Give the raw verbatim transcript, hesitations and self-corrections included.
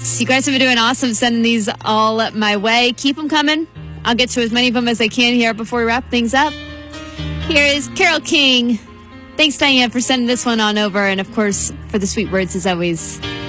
requests. You guys have been doing awesome sending these all my way. Keep them coming. I'll get to as many of them as I can here before we wrap things up. Here is Carole King. Thanks, Diane, for sending this one on over. And, of course, for the sweet words, as always.